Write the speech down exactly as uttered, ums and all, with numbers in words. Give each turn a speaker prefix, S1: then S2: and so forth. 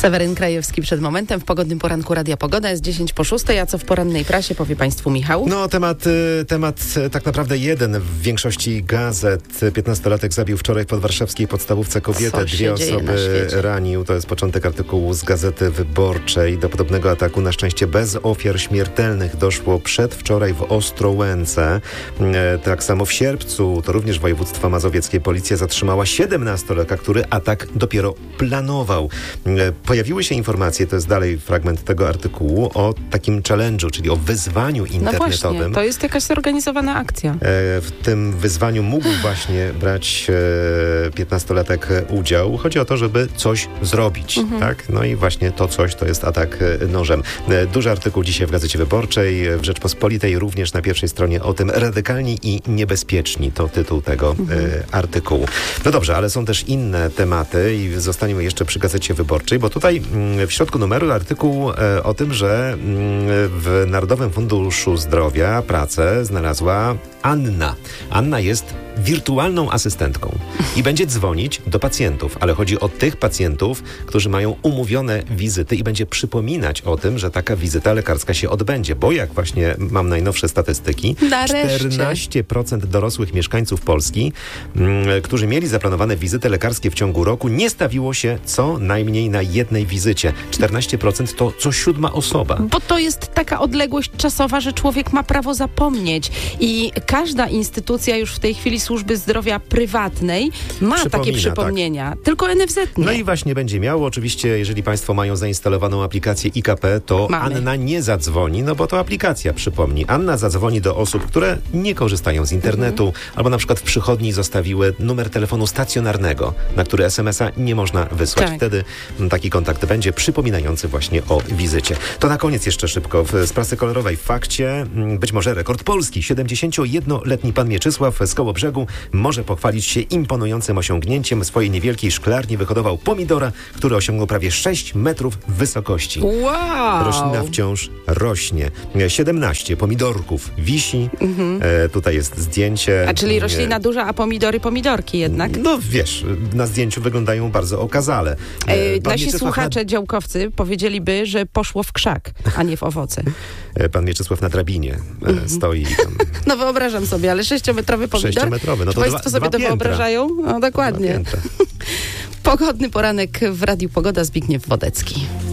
S1: Seweryn Krajewski przed momentem w pogodnym poranku Radia Pogoda. Jest dziesięć po szóstej, a co w porannej prasie powie Państwu Michał?
S2: No temat, temat tak naprawdę jeden w większości gazet. piętnastolatek zabił wczoraj w podwarszawskiej podstawówce kobietę. Dwie osoby ranił. To jest początek artykułu z Gazety Wyborczej. Do podobnego ataku na szczęście bez ofiar śmiertelnych doszło przedwczoraj w Ostrołęce. Tak samo w Sierpcu, to również województwo mazowieckie, policja zatrzymała siedemnastolatka, który atak dopiero planował. Pojawiły się informacje, to jest dalej fragment tego artykułu, o takim challenge'u, czyli o wyzwaniu internetowym.
S1: No właśnie, to jest jakaś zorganizowana akcja.
S2: W tym wyzwaniu mógł właśnie brać piętnastolatek udział. Chodzi o to, żeby coś zrobić, mhm. tak? No i właśnie to coś to jest atak nożem. Duży artykuł dzisiaj w Gazecie Wyborczej, w Rzeczpospolitej również na pierwszej stronie o tym radykalni i niebezpieczni. To tytuł tego mhm. artykułu. No dobrze, ale są też inne tematy i zostaniemy jeszcze przy Gazecie Wyborczej, bo tutaj w środku numeru artykuł o tym, że w Narodowym Funduszu Zdrowia pracę znalazła Anna. Anna jest wirtualną asystentką i będzie dzwonić do pacjentów, ale chodzi o tych pacjentów, którzy mają umówione wizyty i będzie przypominać o tym, że taka wizyta lekarska się odbędzie, bo jak właśnie mam najnowsze statystyki,
S1: Nareszcie.
S2: czternaście procent dorosłych mieszkańców Polski, m, którzy mieli zaplanowane wizyty lekarskie w ciągu roku, nie stawiło się co najmniej na jednej wizycie. czternaście procent to co siódma osoba.
S1: Bo to jest taka odległość czasowa, że człowiek ma prawo zapomnieć i każda instytucja już w tej chwili służby zdrowia prywatnej ma
S2: Przypomina,
S1: takie przypomnienia. Tak. Tylko N F Z nie.
S2: No i właśnie będzie miało. Oczywiście, jeżeli Państwo mają zainstalowaną aplikację I K P, to Mamy. Anna nie zadzwoni, no bo to aplikacja przypomni. Anna zadzwoni do osób, które nie korzystają z internetu, mhm. albo na przykład w przychodni zostawiły numer telefonu stacjonarnego, na który es em es a nie można wysłać. Tak. Wtedy taki kontakt będzie przypominający właśnie o wizycie. To na koniec jeszcze szybko z prasy kolorowej w Fakcie. Być może rekord Polski. siedemdziesięciojednoletni pan Mieczysław z Kołobrzegu może pochwalić się imponującym osiągnięciem. W swojej niewielkiej szklarni wyhodował pomidora, który osiągnął prawie sześć metrów wysokości.
S1: Wow!
S2: Roślina wciąż rośnie. siedemnaście pomidorków wisi. Mhm. E, tutaj jest zdjęcie.
S1: A czyli roślina duża, a pomidory pomidorki jednak?
S2: No wiesz, na zdjęciu wyglądają bardzo okazale.
S1: E, nasi Mieczysław słuchacze, nad... działkowcy powiedzieliby, że poszło w krzak, a nie w owoce.
S2: E, pan Mieczysław na drabinie e, mhm. stoi tam.
S1: No wyobrażam sobie, ale sześciometrowy pomidor?
S2: Sześciometrowy, no to
S1: Czy
S2: dwa,
S1: Państwo sobie to
S2: piętra.
S1: wyobrażają? No dokładnie. Pogodny poranek w Radiu Pogoda, Zbigniew Wodecki.